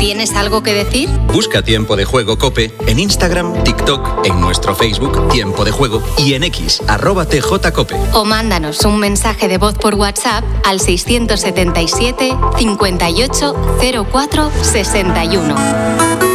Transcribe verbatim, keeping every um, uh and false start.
¿Tienes algo que decir? Busca Tiempo de Juego COPE en Instagram, TikTok, en nuestro Facebook Tiempo de Juego y en X, arroba tjcope. O mándanos un mensaje de voz por WhatsApp al seiscientos setenta y siete, cincuenta y ocho, cero cuatro, sesenta y uno.